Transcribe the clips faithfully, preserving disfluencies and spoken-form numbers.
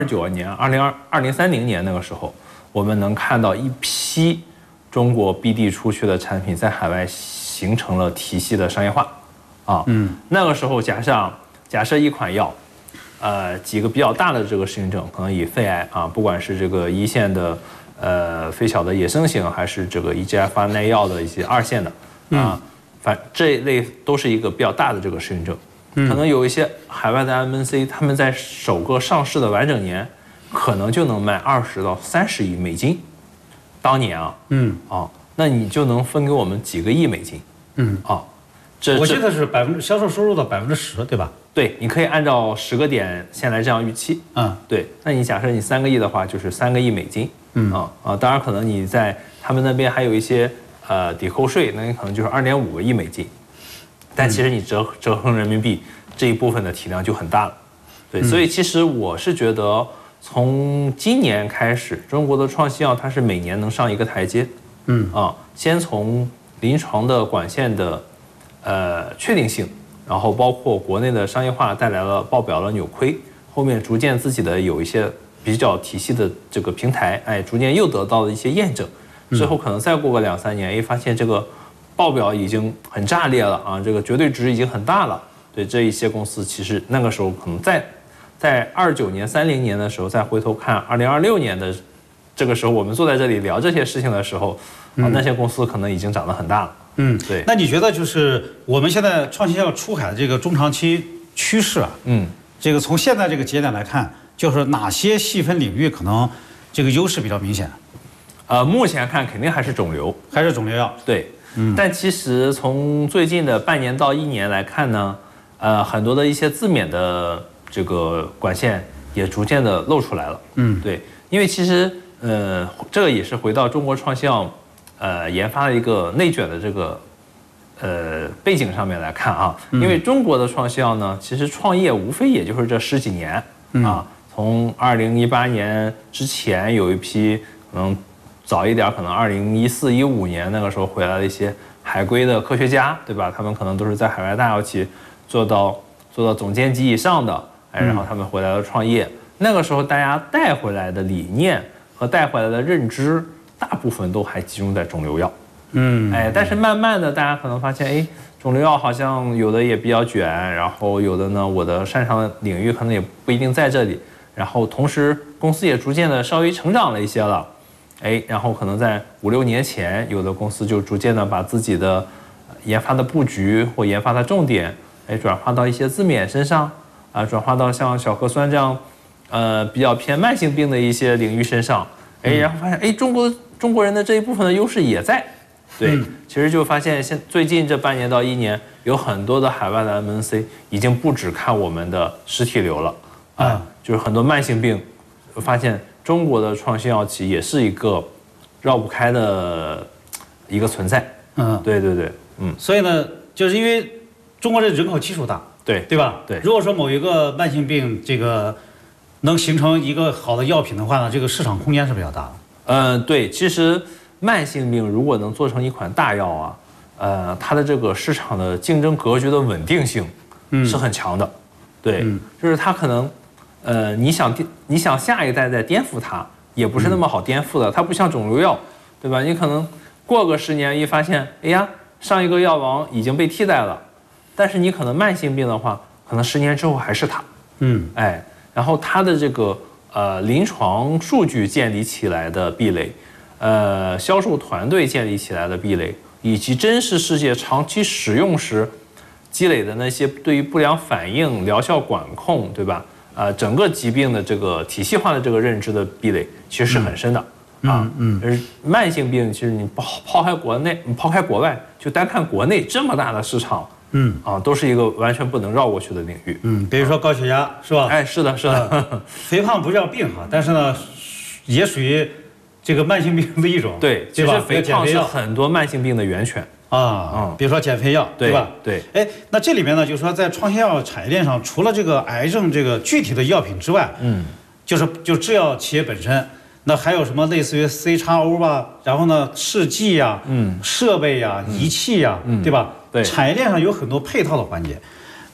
九年、二零二二零三零年那个时候，我们能看到一批中国 B D 出去的产品在海外形成了体系的商业化，啊，嗯，那个时候假设假设一款药，呃，几个比较大的这个适应症，可能以肺癌啊，不管是这个一线的呃非小的野生型，还是这个 E G F R 耐药的一些二线的啊，反这一类都是一个比较大的这个适应症。可能有一些海外的 M N C， 他们在首个上市的完整年，可能就能卖二十到三十亿美金，当年啊，嗯啊，那你就能分给我们几个亿美金，嗯啊， 这我记得是百分之销售收入的百分之十，对吧？ 对，你可以按照十个点先来这样预期，嗯，对，那你假设你三个亿的话，就是三个亿美金，嗯啊啊，当然可能你在他们那边还有一些呃抵扣税，那你可能就是二点五个亿美金。但其实你折折合人民币这一部分的体量就很大了，对，所以其实我是觉得从今年开始，中国的创新药它是每年能上一个台阶，嗯啊，先从临床的管线的呃确定性，然后包括国内的商业化带来了报表的扭亏，后面逐渐自己的有一些比较体系的这个平台，哎，逐渐又得到了一些验证，最后可能再过个两三年，哎，发现这个报表已经很炸裂了啊，这个绝对值已经很大了。对这一些公司，其实那个时候可能在在二九年、三零年的时候，再回头看二零二六年的这个时候，我们坐在这里聊这些事情的时候，啊，那些公司可能已经长得很大了。嗯，对。 那你觉得就是我们现在创新药出海的这个中长期趋势啊？嗯，这个从现在这个节点来看，就是哪些细分领域可能这个优势比较明显？ 呃，目前看肯定还是肿瘤， 还是肿瘤药。 对。嗯，但其实从最近的半年到一年来看呢，呃，很多的一些自免的这个管线也逐渐的露出来了。嗯，对，因为其实呃，这个也是回到中国创新药呃研发的一个内卷的这个呃背景上面来看啊，因为中国的创新药呢，其实创业无非也就是这十几年啊，从二零一八年之前有一批可能。早一点，可能二零一四一五年那个时候回来的一些海归的科学家，对吧？他们可能都是在海外大药企做到做到总监级以上的，哎，然后他们回来了创业。那个时候大家带回来的理念和带回来的认知，大部分都还集中在肿瘤药。嗯，哎，但是慢慢的大家可能发现，哎，肿瘤药好像有的也比较卷，然后有的呢，我的擅长的领域可能也不一定在这里。然后同时公司也逐渐的稍微成长了一些了。哎，然后可能在五六年前，有的公司就逐渐的把自己的研发的布局或研发的重点，哎，转化到一些自免身上，啊，转化到像小核酸这样，呃，比较偏慢性病的一些领域身上，哎，然后发现，哎，中国中国人的这一部分的优势也在，对，其实就发现现最近这半年到一年，有很多的海外的 M N C 已经不只看我们的实体瘤了，啊，就是很多慢性病，发现。中国的创新药企也是一个绕不开的一个存在，嗯，对对对，嗯， 所以呢，就是因为中国的人口基数大， 对对吧？ 对， 如果说某一个慢性病这个能形成一个好的药品的话呢，这个市场空间是比较大的。 嗯，对，其实慢性病如果能做成一款大药啊，呃，它的这个市场的竞争格局的稳定性是很强的，对，嗯、就是它可能。呃，你想你想下一代再颠覆它，也不是那么好颠覆的。它不像肿瘤药，对吧？你可能过个十年一发现，哎呀，上一个药王已经被替代了。但是你可能慢性病的话，可能十年之后还是它。嗯，哎，然后它的这个呃临床数据建立起来的壁垒，呃销售团队建立起来的壁垒，以及真实世界长期使用时积累的那些对于不良反应、疗效管控，对吧？呃，整个疾病的这个体系化的这个认知的壁垒其实是很深的，啊，嗯，而慢性病其实你抛抛开国内，你抛开国外，就单看国内这么大的市场，嗯，啊，都是一个完全不能绕过去的领域， 嗯，比如说高血压是吧？ 哎，是的，是的， 呃、肥胖不叫病哈，但是呢，也属于这个慢性病的一种， 对，其实肥胖是很多慢性病的源泉。 啊，嗯，比如说减肥药，对吧？ 对， 哎，那这里面呢，就是说在创新药产业链上，除了这个癌症这个具体的药品之外，嗯，就是就制药企业本身，那还有什么类似于 C X O 吧，然后呢，试剂呀，嗯，设备呀，仪器呀，对吧？ 对， 产业链上有很多配套的环节。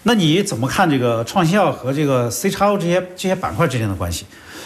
那你怎么看这个创新药和这个 C X O 这些这些板块之间的关系？